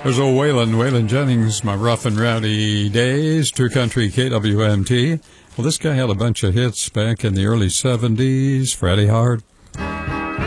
There's old Waylon Jennings, my rough and rowdy days, True Country KWMT. Well, this guy had a bunch of hits back in the early 70s. Freddie Hart,